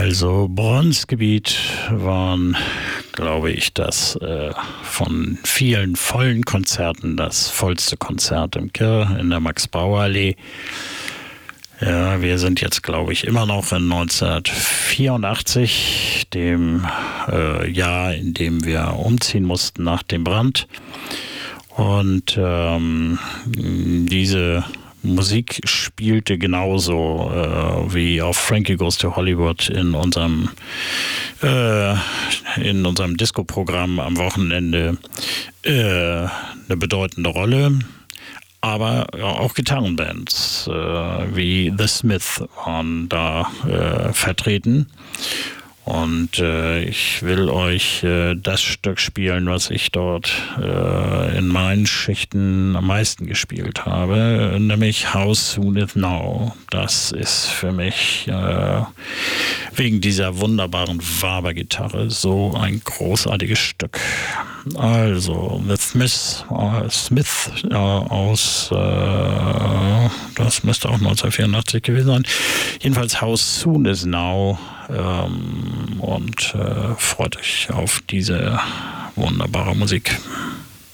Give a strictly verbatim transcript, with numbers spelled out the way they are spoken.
Also Bronzegebiet waren, glaube ich, das äh, von vielen vollen Konzerten das vollste Konzert im Kirr in der Max-Brauer-Allee. Ja, wir sind jetzt, glaube ich, immer noch in neunzehnhundertvierundachtzig, dem äh, Jahr, in dem wir umziehen mussten nach dem Brand. Und ähm, diese Musik spielte genauso äh, wie auf Frankie Goes to Hollywood in unserem äh, in unserem Disco-Programm am Wochenende äh, eine bedeutende Rolle. Aber auch Gitarrenbands äh, wie The Smiths waren da äh, vertreten. Und äh, ich will euch äh, das Stück spielen, was ich dort äh, in meinen Schichten am meisten gespielt habe, nämlich How Soon Is Now. Das ist für mich äh, wegen dieser wunderbaren Waber-Gitarre so ein großartiges Stück. Also, The Smiths, äh, Smith äh, aus, äh, das müsste auch neunzehnhundertvierundachtzig gewesen sein. Jedenfalls How Soon Is Now. Ähm, und äh, freut euch auf diese wunderbare Musik.